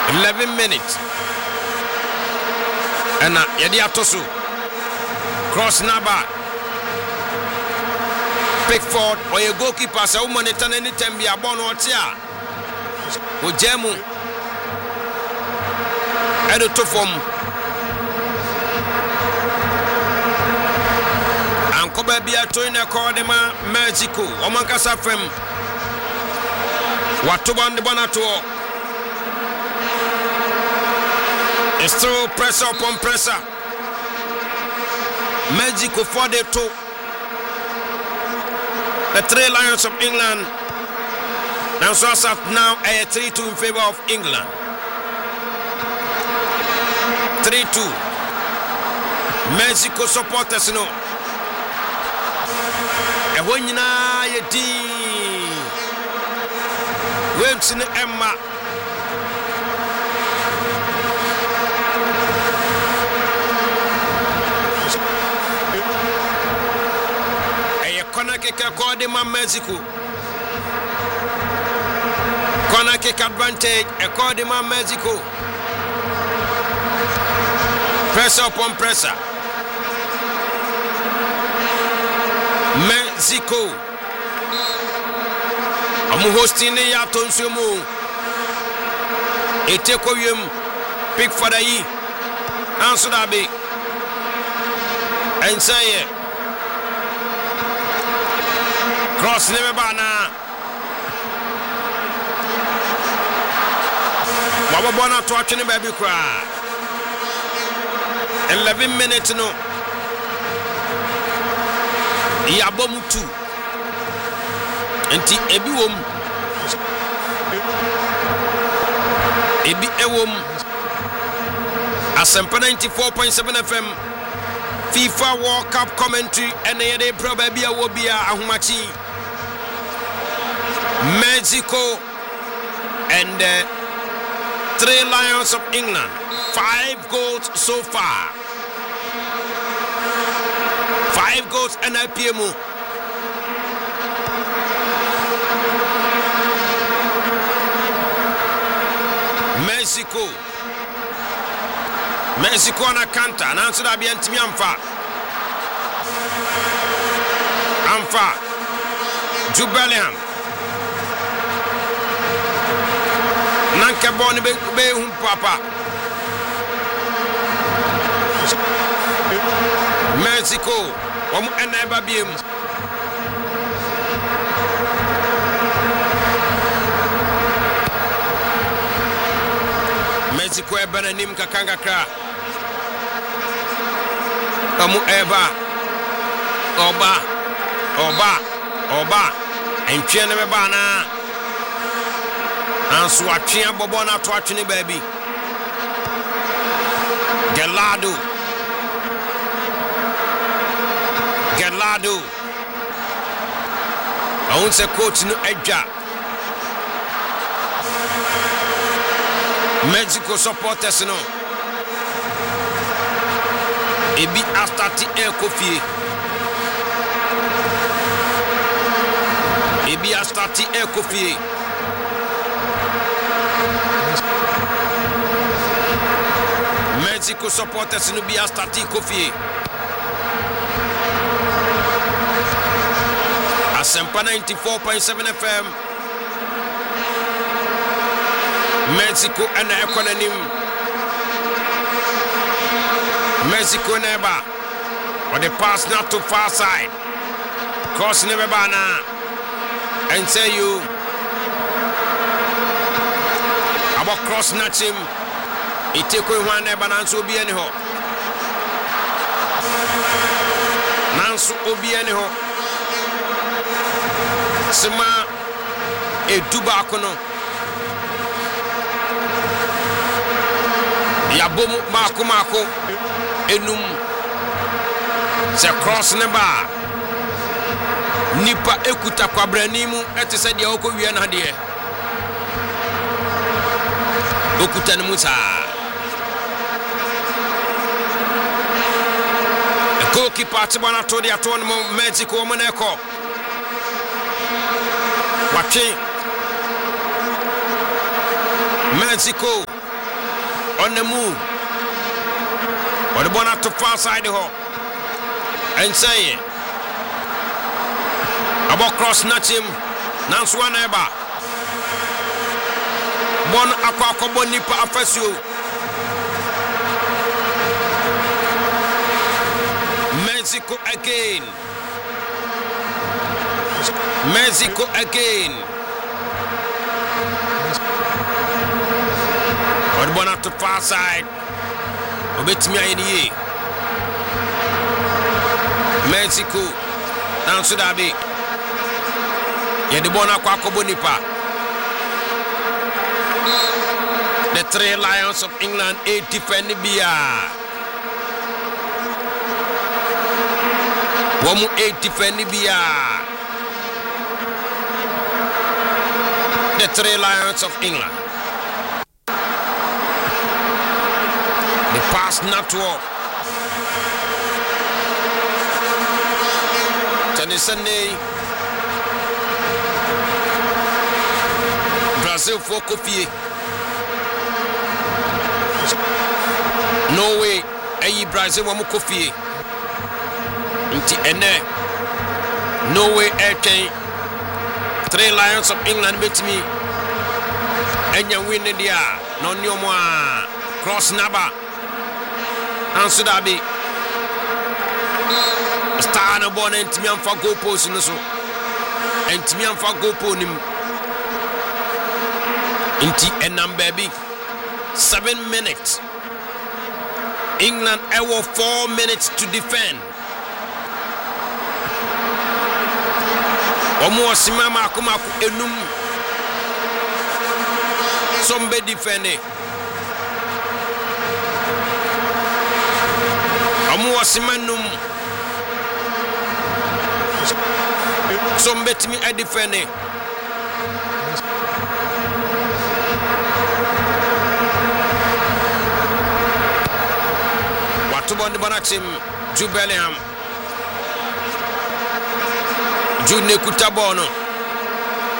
11 minutes. And Yedi Atosu. Cross Naba. Pickford or your goalkeeper. So, woman, it's an anytime be a bon or tia. Ujemu. Edo Tofom. And Kobe be a toina Cordema, Mexico. Omankasa Fem. Watuban de Bonato. It's still pressure upon pressure. Mexico for the two. The Three Lions of England. Now so now a 3-2 in favor of England. 3-2. Mexico supporters no. E wonyina yedi. Waves in Emma. Corner kick according to Mexico. Corner kick advantage according to Mexico. Pressure upon pressure. Mexico. I'm hosting the Yaton Sumo. Etekoyum. Pick for the E. Answer that big. And say it. Cross never bana. Wababona to watch baby cry. 11 minutes no. Yabomu 2. Enti ebi wom. Ebi ewom. Asempa 94.7 FM. FIFA World Cup commentary and the probably will be a Ahumachi. Mexico and the Three Lions of England. 5 goals so far. 5 goals and IPMO. Mexico on a counter and answer that be Antimi Amfa Jude Bellingham Nanka Boni be papa Mexico Omu eneba biem Mexico ebenanim kakanga kra Omu eba Oba entwe ne beba na anso atwe bobo na to atwe ne baby Gelado on se coach no edja Mexico supporters no ebi astati ekofie ebi astati ekofie Mexico supporters no bi astati ekofie Asempa 94.7 FM Mexico and economy Mexico never or the pass not too far side cross never bana and say you about cross natch him it take one never nanso obi any ho nanso obi any ho sema eduba kono yabomu mako enum se cross number nipa ekuta kwabranimu etese dia okowie na de okuta ne musa goalkeeper tibana to dia to no Mexico moneko watching Mexico on the move. Or the ball to far side the hole. And say it. About cross snatch him. Nanswa Neba. Bon Aqua Bonipa Afesio. Mexico again. Mexico again. Or the ball to far side. Obet me any Mexico. Now should I be? Yeah, the bona kwako bonipa. The 3 Lions of England 8 defend Bia. Womu 8 defend Bia. The 3 Lions of England. The pass not work. Sunday. Brazil for Kofi. Norway, Brazil wa Kofi. Nti ene. Norway airchain. 3 Lions of England beat me. Enya win dia. No nyomo cross naba. Anso dabi. Star na ball and Timian for goal post no so. And Timian for goal post nim. Inti enam baby. 7 minutes. England have 4 minutes to defend. Omo simama kuma ku enum. Sombe defending. Omo simanum. Some bet me a defending. What about the Banatim? Jude Bellingham. Jude Nekutabono.